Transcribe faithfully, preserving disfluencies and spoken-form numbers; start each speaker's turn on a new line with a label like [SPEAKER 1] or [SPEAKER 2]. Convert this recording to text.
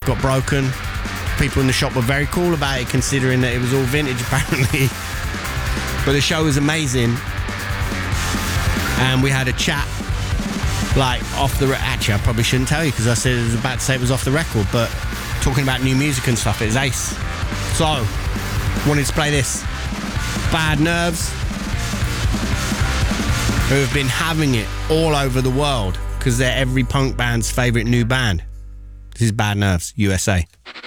[SPEAKER 1] got broken. People in the shop were very cool about it, considering that it was all vintage apparently. But the show was amazing, and we had a chat like off the re- actually I probably shouldn't tell you because I said I was about to say it was off the record, but talking about new music and stuff, it was ace. So wanted to play this. Bad Nerves, who have been having it all over the world because they're every punk band's favourite new band. This is Bad Nerves, U S A.